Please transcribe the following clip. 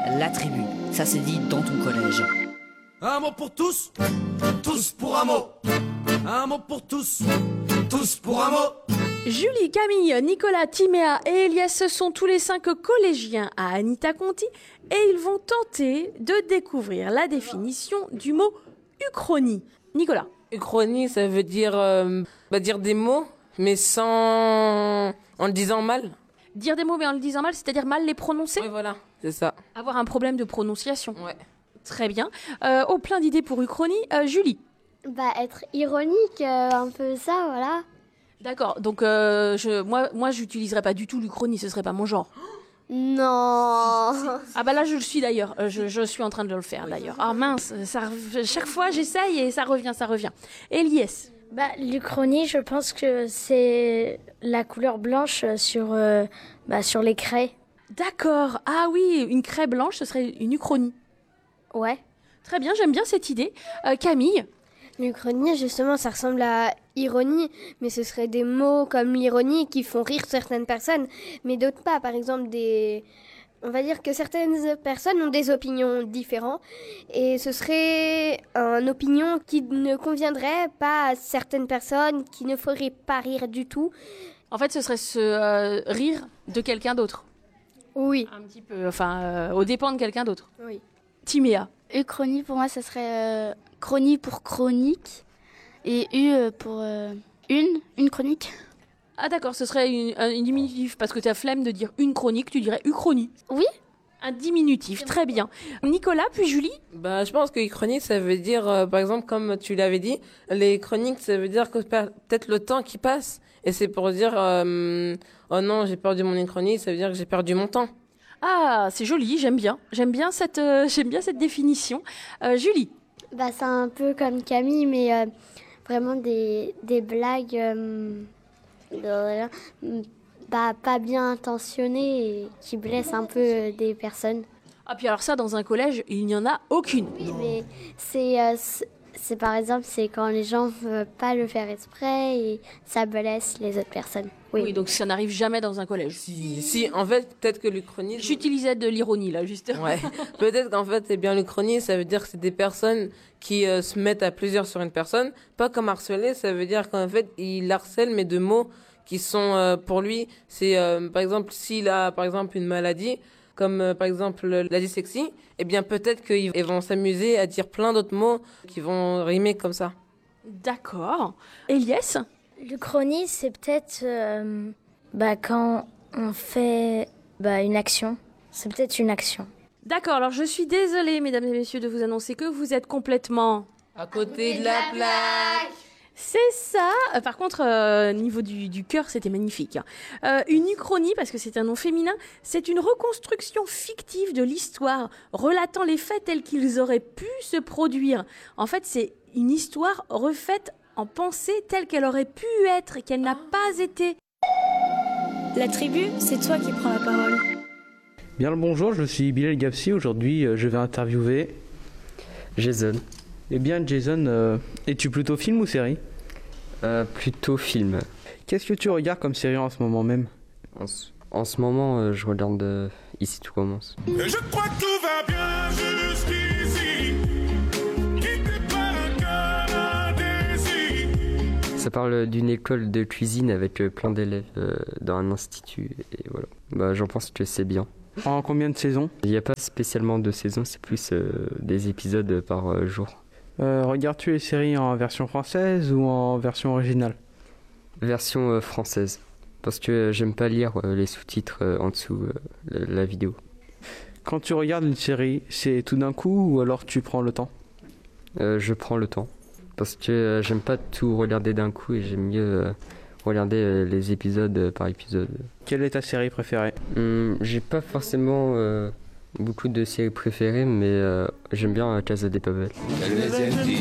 la tribu. Ça c'est dit dans ton collège. Un mot pour tous, tous pour un mot. Un mot pour tous, tous pour un mot. Julie, Camille, Nicolas, Timéa et Elias sont tous les 5 collégiens à Anita Conti et ils vont tenter de découvrir la définition du mot uchronie. Nicolas. Uchronie, ça veut dire dire des mots, mais sans en le disant mal. Dire des mots mais en le disant mal, c'est-à-dire mal les prononcer. Oui, voilà, c'est ça. Avoir un problème de prononciation. Ouais. Très bien. Plein d'idées pour uchronie. Julie. Être ironique, un peu ça, voilà. D'accord, donc moi j'utiliserais pas du tout l'uchronie, ce serait pas mon genre. Non. Ah bah là je le suis d'ailleurs, je suis en train de le faire d'ailleurs. Ah mince, chaque fois j'essaye et ça revient. Elias. L'uchronie, je pense que c'est la couleur blanche sur les craies. D'accord, ah oui, une craie blanche ce serait une uchronie. Ouais. Très bien, j'aime bien cette idée. Camille. L'uchronie, justement, ça ressemble à ironie, mais ce serait des mots comme l'ironie qui font rire certaines personnes, mais d'autres pas. Par exemple, on va dire que certaines personnes ont des opinions différentes, et ce serait une opinion qui ne conviendrait pas à certaines personnes, qui ne ferait pas rire du tout. En fait, ce serait se rire de quelqu'un d'autre. Oui. Un petit peu, aux dépens de quelqu'un d'autre. Oui. Timéa. Uchronie, pour moi, ça serait chronie pour chronique et pour une chronique. Ah d'accord, ce serait une diminutif, parce que tu as flemme de dire une chronique, tu dirais uchronie. Oui. Un diminutif, très bien. Nicolas, puis Julie. Je pense que uchronie, ça veut dire, par exemple, comme tu l'avais dit, les chroniques, ça veut dire que peut-être le temps qui passe, et c'est pour dire, oh non, j'ai perdu mon uchronie, ça veut dire que j'ai perdu mon temps. Ah, c'est joli, j'aime bien cette définition. Julie. C'est un peu comme Camille, mais vraiment des blagues pas bien intentionnées et qui blessent un peu des personnes. Ah, puis alors ça, dans un collège, il n'y en a aucune. Oui, mais c'est par exemple, c'est quand les gens ne veulent pas le faire exprès et ça blesse les autres personnes. Oui, donc ça n'arrive jamais dans un collège. Si, en fait, peut-être que l'uchronie... J'utilisais de l'ironie, là, justement. Ouais, peut-être qu'en fait, l'uchronie, ça veut dire que c'est des personnes qui se mettent à plusieurs sur une personne. Pas comme harceler, ça veut dire qu'en fait, il harcèle, mais de mots qui sont, pour lui, c'est, par exemple, s'il a, par exemple, une maladie, comme par exemple la dyslexie, eh bien peut-être qu'ils vont s'amuser à dire plein d'autres mots qui vont rimer comme ça. D'accord. Elias ? L'uchronie, c'est peut-être quand on fait une action. C'est peut-être une action. D'accord, alors je suis désolée, mesdames et messieurs, de vous annoncer que vous êtes complètement... à côté de la plaque. C'est ça. Par contre, niveau du cœur, c'était magnifique. Une uchronie, parce que c'est un nom féminin, c'est une reconstruction fictive de l'histoire, relatant les faits tels qu'ils auraient pu se produire. En fait, c'est une histoire refaite en pensée telle qu'elle aurait pu être et qu'elle n'a pas été. La tribu, c'est toi qui prends la parole. Bien le bonjour, je suis Bilal Gapsi. Aujourd'hui, je vais interviewer Jason. Eh bien, Jason, es-tu plutôt film ou série ? Plutôt film. Qu'est-ce que tu regardes comme série en ce moment même ? En ce moment, je regarde Ici tout commence. Et je crois que tout va bien jusqu'ici. Qui prépare comme un désir. Ça parle d'une école de cuisine avec plein d'élèves dans un institut. Et voilà. J'en pense que c'est bien. En combien de saisons ? Il n'y a pas spécialement de saisons, c'est plus des épisodes par jour. Regardes-tu les séries en version française ou en version originale ? Version française. Parce que j'aime pas lire les sous-titres en dessous la vidéo. Quand tu regardes une série, c'est tout d'un coup ou alors tu prends le temps ? Je prends le temps. Parce que j'aime pas tout regarder d'un coup et j'aime mieux regarder les épisodes par épisode. Quelle est ta série préférée ? J'ai pas forcément beaucoup de séries préférées, mais j'aime bien Casa de Papel.